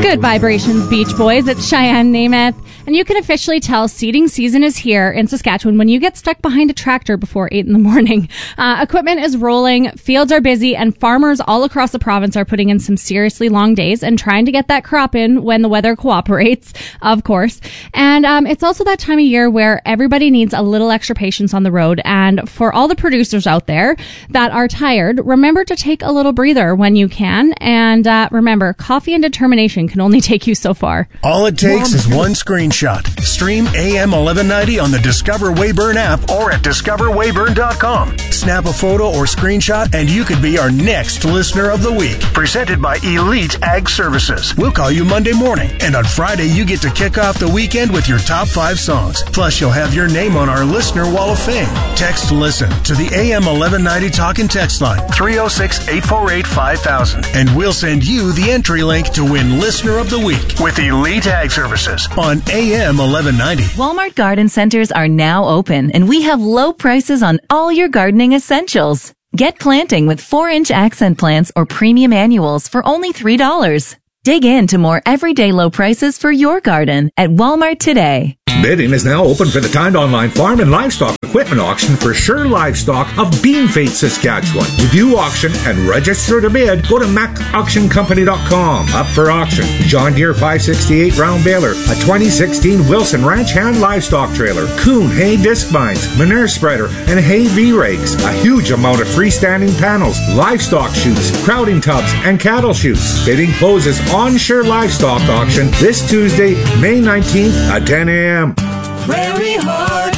Good vibrations, Beach Boys. It's Cheyenne Namath. And you can officially tell seeding season is here in Saskatchewan when you get stuck behind a tractor before 8 in the morning. Equipment is rolling, fields are busy, and farmers all across the province are putting in some seriously long days and trying to get that crop in when the weather cooperates, of course. And it's also that time of year where everybody needs a little extra patience on the road. And for all the producers out there that are tired, remember to take a little breather when you can. And remember, coffee and determination can only take you so far. All it takes is one screenshot. Stream AM 1190 on the Discover Weyburn app or at discoverweyburn.com. Snap a photo or screenshot and you could be our next listener of the week. Presented by Elite Ag Services. We'll call you Monday morning, and on Friday you get to kick off the weekend with your top 5 songs. Plus you'll have your name on our Listener Wall of Fame. Text LISTEN to the AM 1190 talk and text line 306-848-5000, and we'll send you the entry link to win Listener of the Week with Elite Ag Services on AM 1190. Walmart garden centers are now open, and we have low prices on all your gardening essentials. Get planting with 4-inch accent plants or premium annuals for only $3. Dig into more everyday low prices for your garden at Walmart today. Bidding is now open for the timed online farm and livestock equipment auction for Sure Livestock of Beanfate, Saskatchewan. To view auction and register to bid, go to macauctioncompany.com. Up for auction, John Deere 568 round baler, a 2016 Wilson Ranch Hand livestock trailer, Kuhn hay disc binds, manure spreader, and hay V-rakes. A huge amount of freestanding panels, livestock chutes, crowding tubs, and cattle chutes. Bidding closes on Sure Livestock auction this Tuesday, May 19th at 10 a.m. Prairie Heart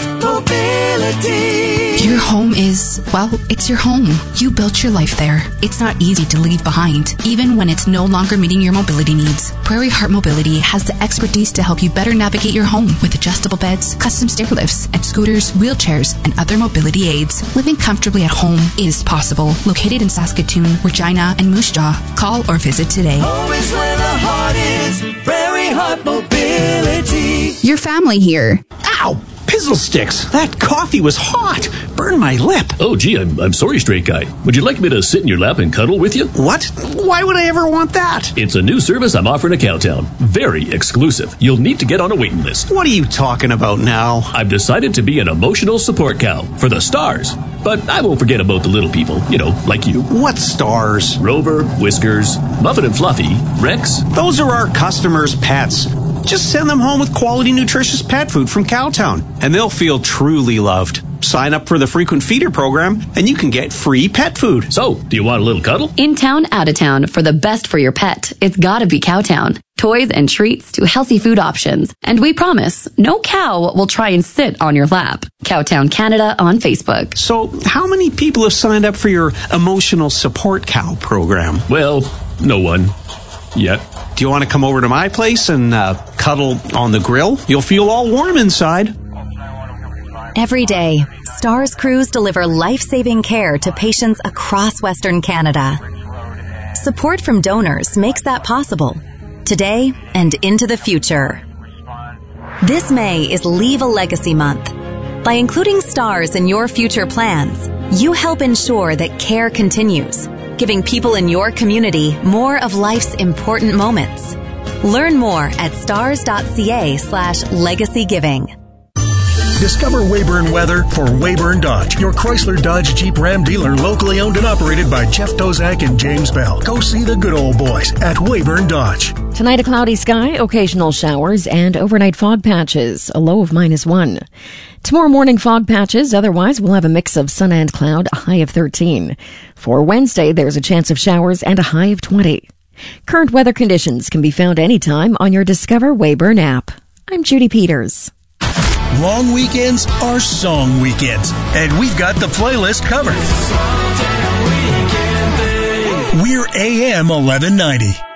Mobility. Your home is, well, it's your home. You built your life there. It's not easy to leave behind, even when it's no longer meeting your mobility needs. Prairie Heart Mobility has the expertise to help you better navigate your home with adjustable beds, custom stair lifts, and scooters, wheelchairs, and other mobility aids. Living comfortably at home is possible. Located in Saskatoon, Regina, and Moose Jaw. Call or visit today. Home is where the heart is. Prairie Heart Mobility. Your family here. Ow! Pizzle sticks! That coffee was hot! Burned my lip. Oh, gee, I'm sorry, straight guy. Would you like me to sit in your lap and cuddle with you? What? Why would I ever want that? It's a new service I'm offering at Cowtown. Very exclusive. You'll need to get on a waiting list. What are you talking about now? I've decided to be an emotional support cow for the stars. But I won't forget about the little people, like you. What stars? Rover, Whiskers, Muffin and Fluffy, Rex. Those are our customers' pets. Just send them home with quality, nutritious pet food from Cowtown, and they'll feel truly loved. Sign up for the Frequent Feeder program, and you can get free pet food. So, do you want a little cuddle? In town, out of town, for the best for your pet, it's gotta be Cowtown. Toys and treats to healthy food options. And we promise, no cow will try and sit on your lap. Cowtown Canada on Facebook. So, how many people have signed up for your emotional support cow program? Well, no one. Yet. Do you want to come over to my place and cuddle on the grill? You'll feel all warm inside. Every day, STARS crews deliver life-saving care to patients across Western Canada. Support from donors makes that possible, today and into the future. This May is Leave a Legacy Month. By including STARS in your future plans, you help ensure that care continues, giving people in your community more of life's important moments. Learn more at stars.ca/legacygiving. Discover Weyburn weather for Weyburn Dodge, your Chrysler Dodge Jeep Ram dealer, locally owned and operated by Jeff Dozak and James Bell. Go see the good old boys at Weyburn Dodge. Tonight, a cloudy sky, occasional showers, and overnight fog patches, a low of -1. Tomorrow morning, fog patches. Otherwise, we'll have a mix of sun and cloud, a high of 13. For Wednesday, there's a chance of showers and a high of 20. Current weather conditions can be found anytime on your Discover Weyburn app. I'm Judy Peters. Long weekends are song weekends, and we've got the playlist covered. We're AM 1190.